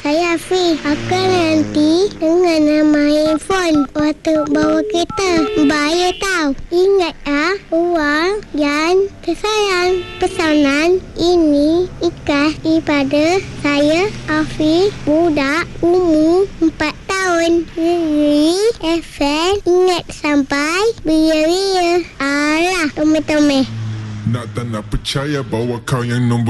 Saya Afi. Akan nanti dengan main phone waktu bawa kereta. Bahaya tau. Ingat uang yang tersayang. Pesanan ini ikhlas daripada saya Afi, budak umur 4 tahun. Jadi FM ingat sampai beria-beria. Alah, tome-tome. Nak tak nak percaya bahawa kau yang nombor